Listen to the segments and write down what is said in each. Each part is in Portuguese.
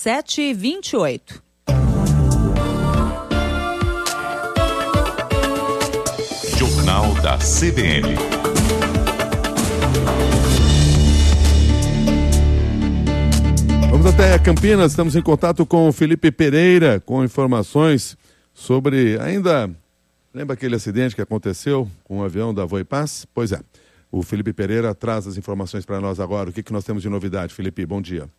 7h28. Jornal da CBN. Vamos até Campinas, estamos em contato com o Felipe Pereira, com informações sobre ainda... Lembra aquele acidente que aconteceu com o avião da Voipaz? Pois é, o Felipe Pereira traz as informações para nós agora. O que nós temos de novidade, Felipe? Bom dia.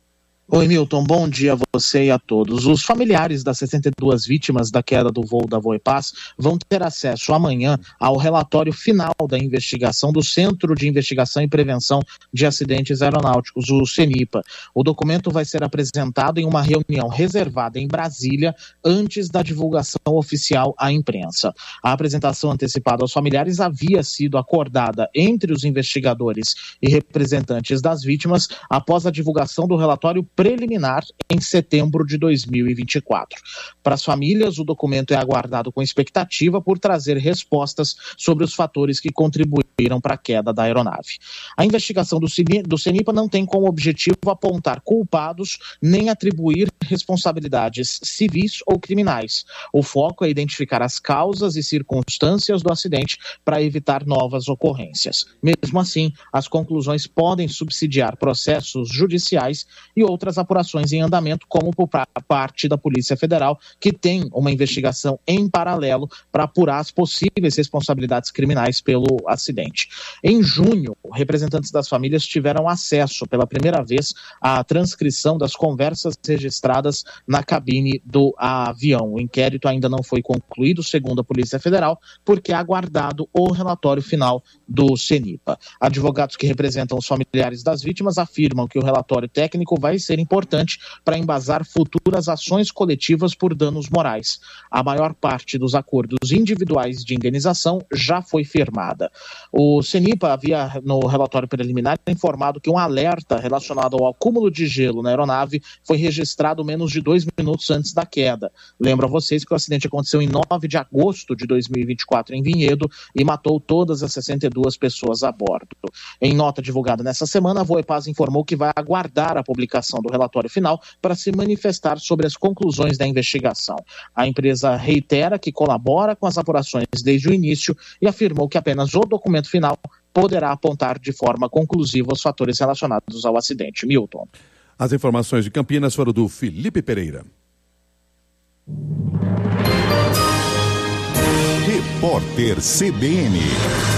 Oi, Milton, bom dia a você e a todos. Os familiares das 62 vítimas da queda do voo da Voipaz vão ter acesso amanhã ao relatório final da investigação do Centro de Investigação e Prevenção de Acidentes Aeronáuticos, o CENIPA. O documento vai ser apresentado em uma reunião reservada em Brasília antes da divulgação oficial à imprensa. A apresentação antecipada aos familiares havia sido acordada entre os investigadores e representantes das vítimas após a divulgação do relatório preliminar em setembro de 2024. Para as famílias, o documento é aguardado com expectativa por trazer respostas sobre os fatores que contribuíram para a queda da aeronave. A investigação do CENIPA não tem como objetivo apontar culpados nem atribuir responsabilidades civis ou criminais. O foco é identificar as causas e circunstâncias do acidente para evitar novas ocorrências. Mesmo assim, as conclusões podem subsidiar processos judiciais e outras apurações em andamento, como por parte da Polícia Federal, que tem uma investigação em paralelo para apurar as possíveis responsabilidades criminais pelo acidente. Em junho, representantes das famílias tiveram acesso pela primeira vez à transcrição das conversas registradas na cabine do avião. O inquérito ainda não foi concluído, segundo a Polícia Federal, porque é aguardado o relatório final do CENIPA. Advogados que representam os familiares das vítimas afirmam que o relatório técnico vai ser importante para embasar futuras ações coletivas por danos morais. A maior parte dos acordos individuais de indenização já foi firmada. O CENIPA havia, no relatório preliminar, informado que um alerta relacionado ao acúmulo de gelo na aeronave foi registrado menos de 2 minutos antes da queda. Lembro a vocês que o acidente aconteceu em 9 de agosto de 2024 em Vinhedo e matou todas as 62 pessoas a bordo. Em nota divulgada nessa semana, a Voipaz informou que vai aguardar a publicação do relatório final para se manifestar sobre as conclusões da investigação. A empresa reitera que colabora com as apurações desde o início e afirmou que apenas o documento final poderá apontar de forma conclusiva os fatores relacionados ao acidente. Milton. As informações de Campinas foram do Felipe Pereira. Repórter CBN.